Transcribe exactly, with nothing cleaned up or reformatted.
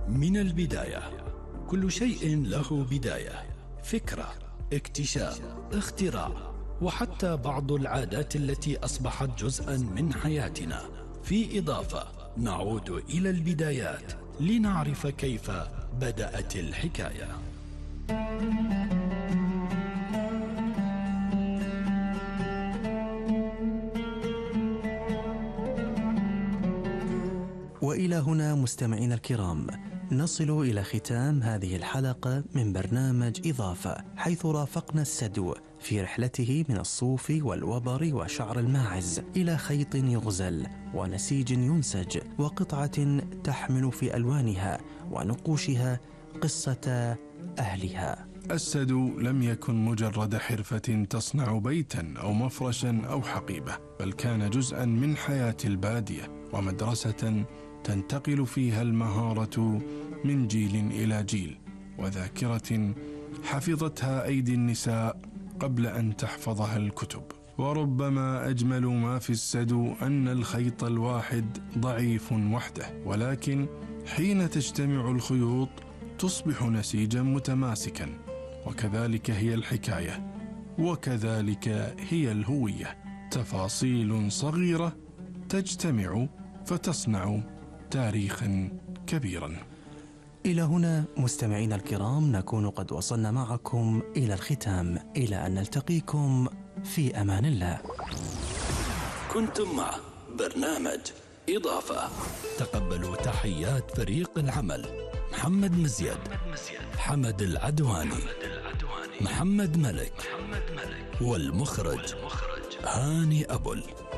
من البداية. كل شيء له بداية، فكرة، اكتشاف، اختراع، وحتى بعض العادات التي أصبحت جزءا من حياتنا. في إضافة نعود إلى البدايات لنعرف كيف بدأت الحكاية. وإلى هنا مستمعينا الكرام نصل إلى ختام هذه الحلقة من برنامج إضافة، حيث رافقنا السدو في رحلته من الصوف والوبر وشعر الماعز إلى خيط يغزل ونسيج ينسج وقطعة تحمل في ألوانها ونقوشها قصة أهلها. السدو لم يكن مجرد حرفة تصنع بيتا أو مفرشا أو حقيبة، بل كان جزءا من حياة البادية ومدرسة تنتقل فيها المهارة من جيل إلى جيل، وذاكرة حفظتها أيدي النساء قبل أن تحفظها الكتب. وربما أجمل ما في السدو أن الخيط الواحد ضعيف وحده، ولكن حين تجتمع الخيوط تصبح نسيجا متماسكا. وكذلك هي الحكاية، وكذلك هي الهوية، تفاصيل صغيرة تجتمع فتصنع تاريخا كبيرا. إلى هنا مستمعينا الكرام نكون قد وصلنا معكم إلى الختام، إلى أن نلتقيكم في أمان الله. كنتم مع برنامج إضافة. تقبلوا تحيات فريق العمل: محمد مزيد، حمد العدواني، محمد ملك، والمخرج هاني أبل.